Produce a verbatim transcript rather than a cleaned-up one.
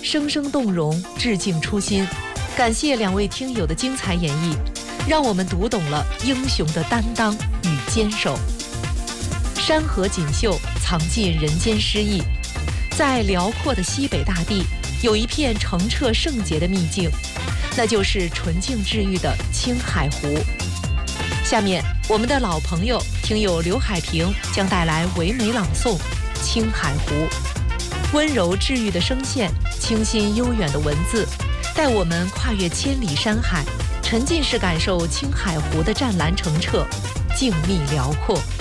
生生动容，致敬初心。感谢两位听友的精彩演绎，让我们读懂了英雄的担当与坚守。山河锦绣，藏尽人间诗意。在辽阔的西北大地，有一片澄澈圣洁的秘境，那就是纯净治愈的青海湖。下面，我们的老朋友听友刘海平将带来唯美朗诵《青海湖》，温柔治愈的声线，清新悠远的文字，带我们跨越千里山海，沉浸式感受青海湖的湛蓝澄澈、静谧辽阔。